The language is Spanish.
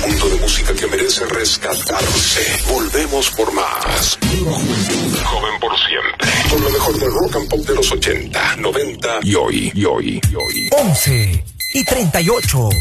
mundo de música que merece rescatarse. Volvemos por más. Joven por siempre. Con lo mejor del rock and pop de los 80, 90 y hoy. 11:38.